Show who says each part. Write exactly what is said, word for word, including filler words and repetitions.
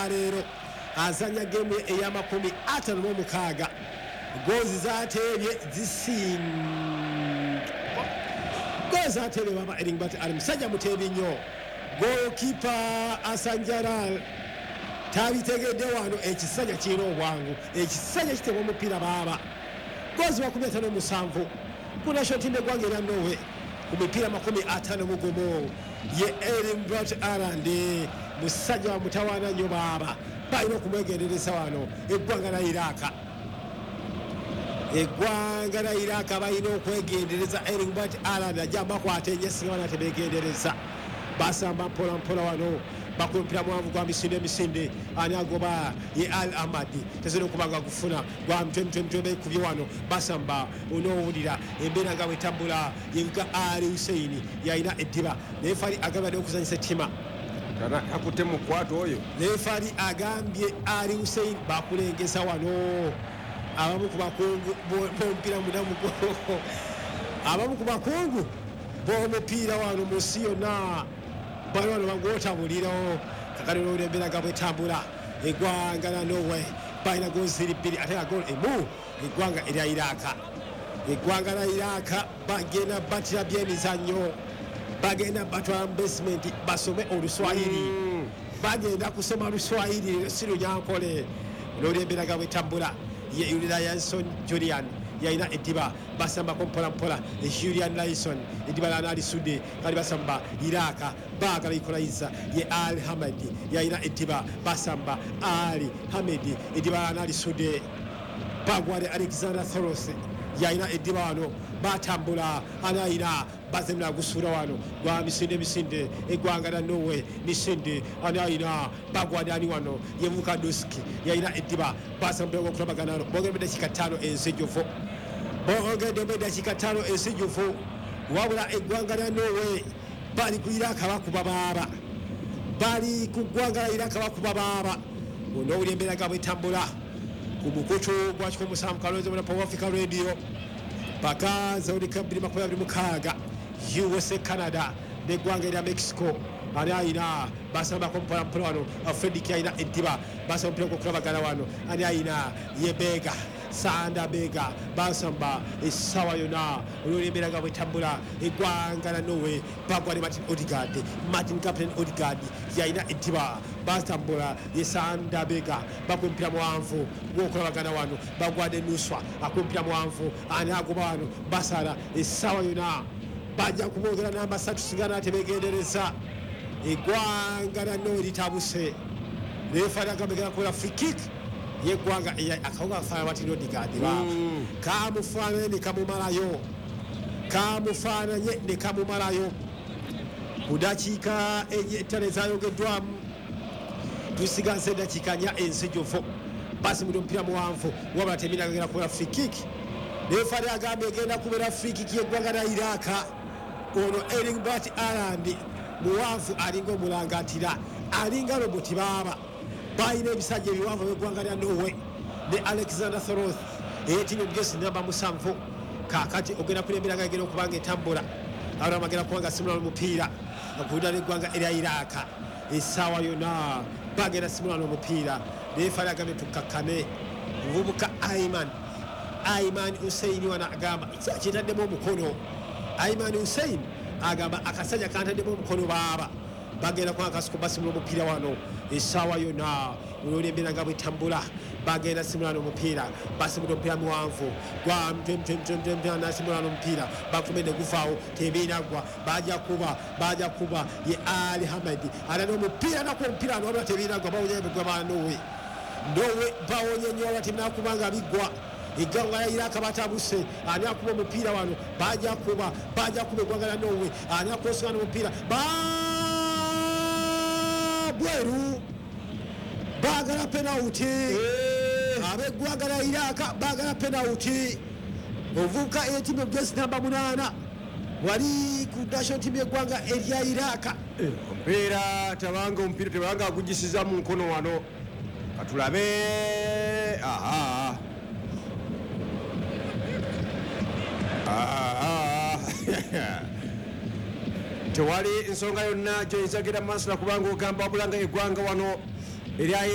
Speaker 1: olwaleero azanya gemu ey'amakumi ataano mu mukaaga goozi zateebye zisin goozi zateebye baba Eringbert ali musajja muteebi nnyo goalkeeper Asanjaral tabitegedde wano ekisajja kirina obwangu ekisajja kitebwa omupiira baaba goozi makumi ataano musanvu ku national team eggwanga erya Norway ku mipiira makumi ataano mu gumu ye Eringbert Arande musajja wa mutawaana nnyo baaba balina okumwegendereza wano eggwanga la Iraka eggwanga la Iraka balina okwegendereza Eringbert Arande ajja bakwata enyesinga bana tebegendereza basamba mpola mpola wano bakumpira mwanvu gwa misinde misinde ani agoba ye Al Amadi tezero okubanga kufuna gwa mtemtemtembe kubye wano basamba onowulira embeera nga bwetambula yenga Ali Hussein yayina eddiba nefali agambye okuzanyisa ttima
Speaker 2: kana akute mukwato oyo
Speaker 1: nefali agambye Ali Hussein bakulengeza wano abamu ku bakungu bompira munamugo abamu ku bakungu bomupiira wano musi yonna bali wano bangotabulirawo kakati olw'embeera nga bwetambula eggwanga la Norway balina gooziri bbiri ate nga goolo emu eggwanga erya Iraka eggwanga la Iraka bagenda batira byemizannyo bagenda batwala mu basement basome oluswayiri bagenda kusoma luswayiri si lunyankole olw'embeera nga bwetambula ye Julian Julian yayina eddiba basambako mpola mpola Julian Lyson eddiba lana alisudde kali basamba Iraka baagala ikolayiza ye Ali Hamadi yayina eddiba basamba Ali Hamedi eddiba lana alisudde bagwale Alexander Thoros yayina eddiba wano batambula anayina bazemera gusuula wano gwa misinde misinde eggwanga la Norway misinde anayina bagwade ani wano ye Vukadoski yayina eddiba basambula okulabagana wano bogedde dakika ttaano ensejjovu bogedde dakika ttaano ensejjovu wabula eggwanga lya Norway bali ku Iraka bakuba baaba bali ku ggwanga la Iraka bakuba baaba onowulya embeera ga bwetambula ku mukutu gwa kikumi musanvu kalonzo mu Power Africa Radio paka zawulika bbiri makumi abiri mukaaga U S A Canada n'eggwanga erya Mexico ani ayina basambako mpola mpola wano Fredrick ayina eddiba basamba omupiira gw'okulabagana wano ani ayina ye Bega Sanda Bega basamba essaawa yonna olw'embeera nga bwetambula eggwanga la Norway bagwade Martin Odegaard Martin Captain Odegaard yayina eddiba batambula ye Sanda Bega bakumpira muwanvu gw'okulabagana wano bagwade Nuswa akumpira muwanvu ani agoba wano basala essaawa yonna bajja kumwogera namba ssatu sigana tebegendereza eggwanga la Norway litabuse refari agambegera kukola free kick yeggwanga akawuga kafaana Martin Odegaard baaba kamufaananye ne kamumalayo kamufaananye ne kamumalayo ku dakiika ettano ezayogeddwamu tusigaze dakiika nnya ensejjovu basimudde omupiira muwanvu wabula teminagagera kukola free kick refari agambye egenda kubeera free kick yeggwanga la Iraka ono Eringbert Arande muwanvu alinga omulangatira alinga roboti baaba balina ebisajja ebiwanvu by'eggwanga lya Norway ne Alexander Thoros eyetiimu omugezi namba musanvu kaakati ogenda kulembera nga egenda okubanga etambula abala magenda kubanga simulana omupiira okuwulira n'eggwanga erya Iraka essaawa yonna bagenda simulana omupiira refari agambye tukkakkane muvubuka Ayman Ayman Hussein wana agamba kyetaddemu omukono Ayman Hussein agamba akasajja kantaddemu omukono baaba bagenda kubanga kasuku basimula omupiira wano essaawa yonna olw'embeera nga bwetambula bagenda simulana omupiira basimula omupiira muwanvu gwa mtemtemtemtemtem nasimulana omupiira bakume ne guvaawo tebinaggwa bajja kuba bajja kuba ye Ali Hamadi alana omupiira naku omupiira wano wabula tebinaggwa bawonya ebigwa ba Norway Norway bawonya nnyo wabula tebinakubanga biggwa eggwanga lya Iraka batabuse ani akuba omupiira wano bajja kuba bajja kuba eggwanga lya Norway ani akosingana omupiira bweru bagala penalty abeggwanga lya Iraka bagala penalty ovubuka eyetiimu omugezi namba munaana wali ku national team yeggwanga erya Iraka
Speaker 2: omupiira tabanga omupiira tebanga agugisiza mu nkono wano katulabe aha tewali ensonga yonna gyoyinzagira maaso nakubanga ogamba wabulanga eggwanga wano erya